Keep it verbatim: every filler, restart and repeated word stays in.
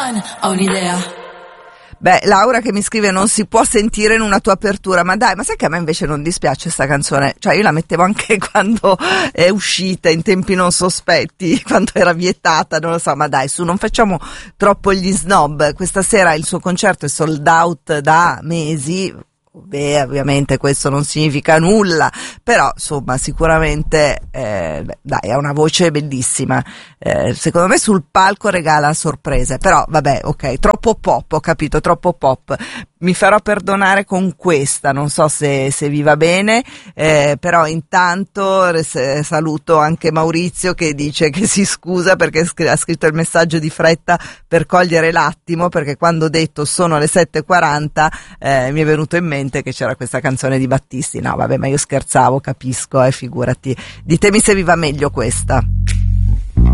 fine, ho un'idea. Beh, Laura che mi scrive non si può sentire in una tua apertura, ma dai, ma sai che a me invece non dispiace sta canzone, cioè io la mettevo anche quando è uscita in tempi non sospetti, quando era vietata, non lo so, ma dai, su, non facciamo troppo gli snob. Questa sera il suo concerto è sold out da mesi. Beh, ovviamente questo non significa nulla, però insomma sicuramente eh, beh, dai, ha una voce bellissima, eh, secondo me sul palco regala sorprese, però vabbè, ok, troppo pop, ho capito, troppo pop. Mi farò perdonare con questa, non so se, se vi va bene, eh, però intanto res- saluto anche Maurizio che dice che si scusa perché scr- ha scritto il messaggio di fretta per cogliere l'attimo, perché quando ho detto sono le sette e quaranta eh, mi è venuto in mente che c'era questa canzone di Battisti. No vabbè, ma io scherzavo, capisco, eh, figurati. Ditemi se vi va meglio questa.